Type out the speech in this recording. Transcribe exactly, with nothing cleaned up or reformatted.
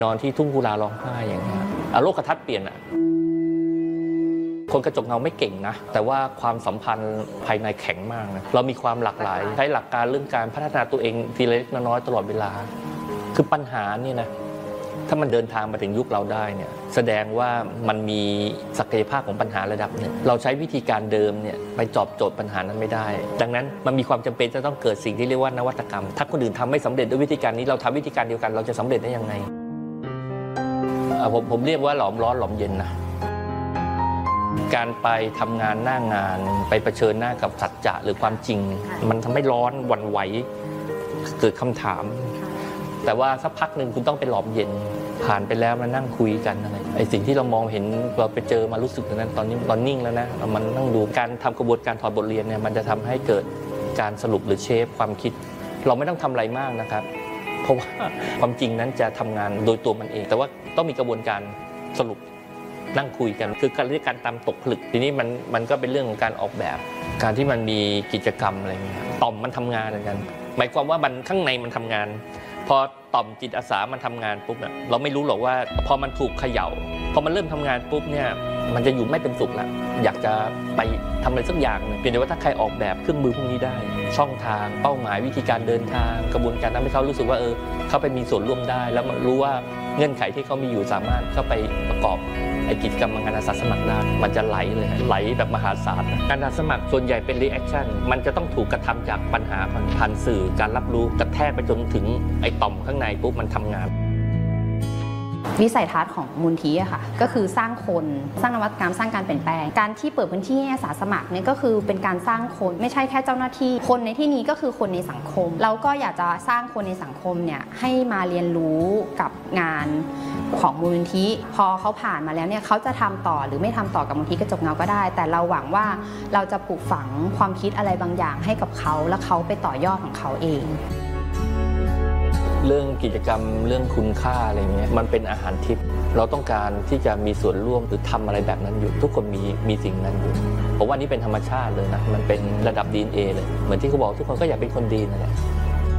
นอนที่ทุ่งกุลาร้องไห้อย่างเงี้ยโลกทัศน์เปลี่ยนอะคนกระจกเงาไม่เก่งนะแต่ว่าความสัมพันธ์ภายในแข็งมากนะเรามีความหลากหลายใช้หลักการเรื่องการพัฒนาตัวเองทีละเล็กน้อยตลอดเวลาคือปัญหาเนี่ยนะถ้ามันเดินทางมาถึงยุคเราได้เนี่ยแสดงว่ามันมีศักยภาพของปัญหาระดับหนึ่งเราใช้วิธีการเดิมเนี่ยไปตอบโจทย์ปัญหานั้นไม่ได้ดังนั้นมันมีความจำเป็นจะต้องเกิดสิ่งที่เรียกว่านวัตกรรมถ้าคนอื่นทำไม่สำเร็จด้วยวิธีการนี้เราทำวิธีการเดียวกันเราจะสำเร็จได้ยังไงผมผมเรียกว่าหลอมร้อนหลอมเย็นนะการไปทำงานหน้างานไปเผชิญหน้ากับสัจจะหรือความจริงมันทำให้ร้อนหวั่นไหวเกิดคำถามแต่ว่าสักพักหนึ่งคุณต้องไปหลอมเย็นผ่านไปแล้วมานั่งคุยกันอะไรไอ้สิ่งที่เรามองเห็นเราไปเจอมารู้สึกอย่างนั้นตอนนี้ตอนนิ่งแล้วนะมันนั่งดูการทำกระบวนการถอดบทเรียนเนี่ยมันจะทำให้เกิดการสรุปหรือเชฟความคิดเราไม่ต้องทำอะไรมากนะครับเพราะว่าความจริงนั้นจะทำงานโดยตัวมันเองแต่ว่าต้องมีกระบวนการสรุปนั่งคุยกันคือการเรียกการตามตกผลึกทีนี้มันมันก็เป็นเรื่องของการออกแบบการที่มันมีกิจกรรมอะไรเงี้ยต่อมมันทำงานเหมือนกันหมายความว่ามันข้างในมันทำงานพอต่อมจิตอาสามันทำงานปุ๊บเนี่ยเราไม่รู้หรอกว่าพอมันถูกเขย่าพอมันเริ่มทำงานปุ๊บเนี่ยมันจะอยู่ไม่เป็นสุขละอยากจะไปทำอะไรสักอย่างนึงเพียงแต่ว่าถ้าใครออกแบบเครื่องมือพวกนี้ได้ช่องทางเป้าหมายวิธีการเดินทางกระบวนการทำให้เขารู้สึกว่าเออเขาไปมีส่วนร่วมได้แล้วรู้ว่าเงื่อนไขที่เขามีอยู่สามารถเข้าไปประกอบไอ้กิจกรรมงานอาสาสมัครได้มันจะไหลเลยไหลแบบมหาศาลการอาสาสมัครส่วนใหญ่เป็นรีแอคชั่นมันจะต้องถูกกระทำจากปัญหาผ่านสื่อการรับรู้กระแทกไปจนถึงไอ้ต่อมข้างในปุ๊บมันทำงานวิสัยทัศน์ของมูลทีอะค่ะก็คือสร้างคนสร้างนวัตกรรมสร้างการเปลี่ยนแปลงการที่เปิดพื้นที่ให้อาสาสมัครเนี่ยก็คือเป็นการสร้างคนไม่ใช่แค่เจ้าหน้าที่คนในที่นี้ก็คือคนในสังคมเราก็อยากจะสร้างคนในสังคมเนี่ยให้มาเรียนรู้กับงานของมูลนิธิพอเขาผ่านมาแล้วเนี่ยเขาจะทำต่อหรือไม่ทำต่อกับมูลนิธิกระจกเงาก็ได้แต่เราหวังว่าเราจะปลูกฝังความคิดอะไรบางอย่างให้กับเขาแล้วเขาไปต่อยอดของเขาเองเรื่องกิจกรรมเรื่องคุณค่าอะไรเงี้ยมันเป็นอาหารทิพย์เราต้องการที่จะมีส่วนร่วมหรือทำอะไรแบบนั้นอยู่ทุกคนมีมีสิ่งนั้นอยู่ผมว่านี่เป็นธรรมชาติเลยนะมันเป็นระดับ ดี เอ็น เอ เลยเหมือนที่เขาบอกทุกคนก็อยากเป็นคนดีนั่นแหละ